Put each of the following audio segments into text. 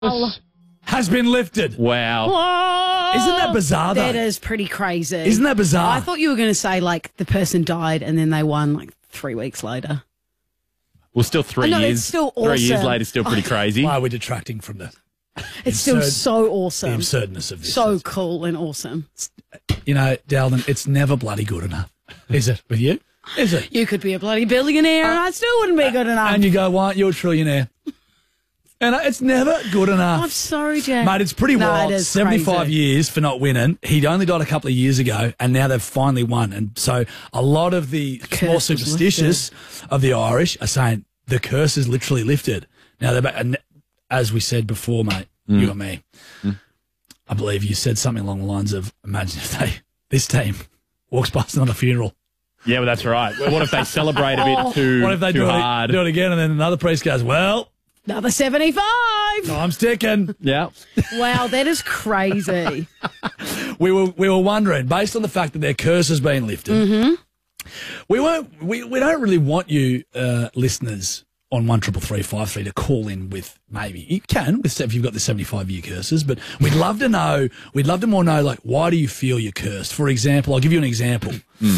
has been lifted. Wow. Whoa. Isn't that bizarre, though? That is pretty crazy. Isn't that bizarre? I thought you were going to say, like, the person died and then they won, like, 3 weeks later. Well, still 3 years. It's still awesome. 3 years later, still pretty crazy. Why are we detracting from the It's still so the awesome. absurdness of this? So cool and awesome. You know, Dalton, it's never bloody good enough. Is it with you? Is it? You could be a bloody billionaire and I still wouldn't be good enough. And you go, why aren't you a trillionaire? And it's never good enough. I'm sorry, Jack. Mate, it's pretty wild. It is 75 crazy. years for not winning. He'd only died a couple of years ago, and now they've finally won. And so a lot of the more Curse was superstitious of the Irish are saying the curse is literally lifted. Now, and as we said before, mate, you and me, I believe you said something along the lines of, imagine if this team walks past another funeral. Yeah, well, that's right. What if they celebrate a bit too, What if they too do hard? it again, and then another priest goes, well, Another 75. time's ticking. Yeah. Wow, that is crazy. We were wondering, based on the fact that their curse has been lifted, we don't really want you listeners on 133353 to call in with, maybe you can if you've got the 75-year curses, but we'd love to know. We'd love to more know, like, why do you feel you're cursed? For example, I'll give you an example.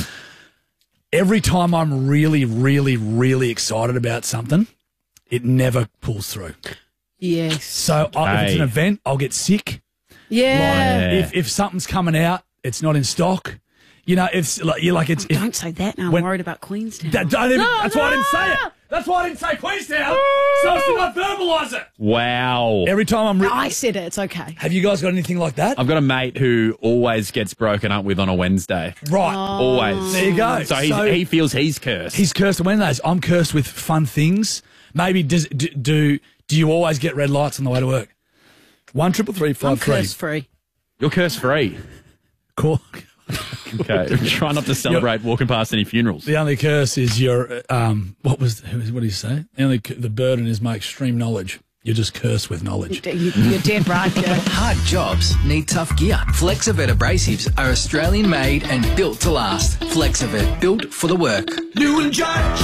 Every time I'm really, really, really excited about something, it never pulls through. Yes. So if it's an event, I'll get sick. Yeah. Like, if something's coming out, it's not in stock. You know, it's like it's. Don't say that now. I'm worried about Queenstown. That's why I didn't say it. That's why I didn't say Queenstown. So as to not verbalise it. Wow. Every time I said it. It's okay. Have you guys got anything like that? I've got a mate who always gets broken up with on a Wednesday. Right. Always. There you go. So he feels he's cursed. He's cursed on Wednesdays. I'm cursed with fun things. Maybe do you always get red lights on the way to work? 133353. I'm curse free. You're curse free. Cool. Okay. Try not to celebrate walking past any funerals. The only curse is your what do you say? The burden is my extreme knowledge. You're just cursed with knowledge. You're dead right, Jack. Hard jobs need tough gear. Flexivet abrasives are Australian made and built to last. Flexivet, built for the work. You and Judge.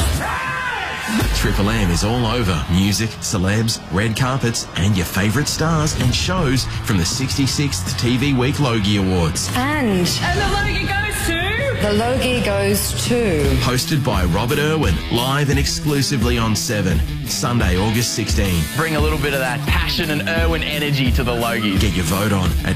Triple M is all over music, celebs, red carpets, and your favourite stars and shows from the 66th TV Week Logie Awards. And the Logie goes to... the Logie goes to... Hosted by Robert Irwin, live and exclusively on 7, Sunday, August 16. Bring a little bit of that passion and Irwin energy to the Logies. Get your vote on at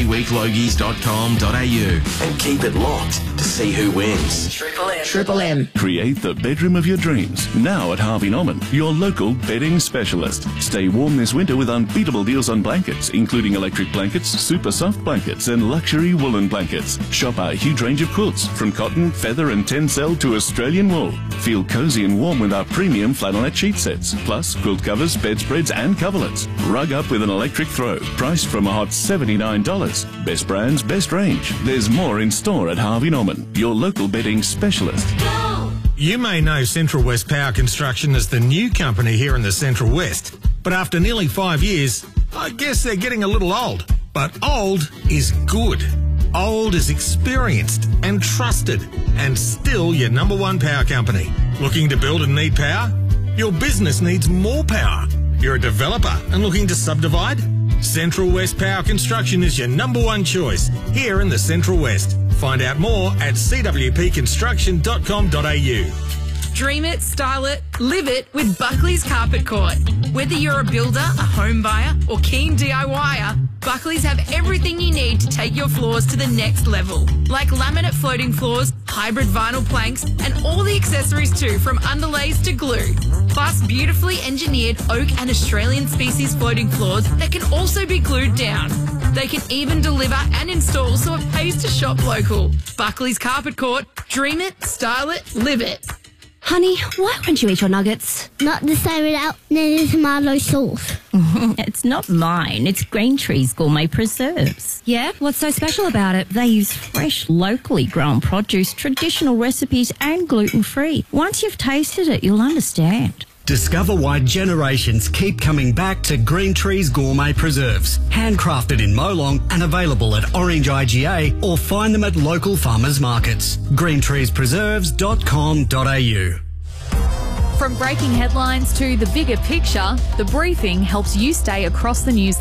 tvweeklogies.com.au and keep it locked to see who wins. Triple M. Triple M. Create the bedroom of your dreams. Now at Harvey Norman, your local bedding specialist. Stay warm this winter with unbeatable deals on blankets, including electric blankets, super soft blankets, and luxury woolen blankets. Shop our huge range of quilts, from cotton, feather, and tencel to Australian wool. Feel cozy and warm with our premium flannelette sheet sets, plus quilt covers, bedspreads, and coverlets. Rug up with an electric throw, priced from a hot $79. Best brands, best range. There's more in store at Harvey Norman, your local bedding specialist. You may know Central West Power Construction as the new company here in the Central West, but after nearly 5 years, I guess they're getting a little old. But old is good. Old is experienced and trusted, and still your number one power company. Looking to build and need power? Your business needs more power. You're a developer and looking to subdivide? Central West Power Construction is your number one choice here in the Central West. Find out more at cwpconstruction.com.au. Dream it, style it, live it with Buckley's Carpet Court. Whether you're a builder, a home buyer, or keen DIYer, Buckley's have everything you need to take your floors to the next level. Like laminate floating floors, hybrid vinyl planks, and all the accessories too, from underlays to glue. Plus beautifully engineered oak and Australian species floating floors that can also be glued down. They can even deliver and install, so it pays to shop local. Buckley's Carpet Court. Dream it, style it, live it. Honey, why won't you eat your nuggets? Not the same without any tomato sauce. It's not mine. It's Green Tree's Gourmet Preserves. Yeah? What's so special about it? They use fresh, locally grown produce, traditional recipes, and gluten-free. Once you've tasted it, you'll understand. Discover why generations keep coming back to Green Tree's Gourmet Preserves. Handcrafted in Molong and available at Orange IGA or find them at local farmers markets. GreenTreesPreserves.com.au. From breaking headlines to the bigger picture, The Briefing helps you stay across the news